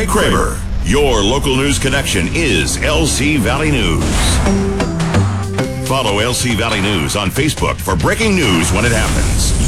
Jay Kramer. Your local news connection is LC Valley News. Follow LC Valley News on Facebook for breaking news when it happens.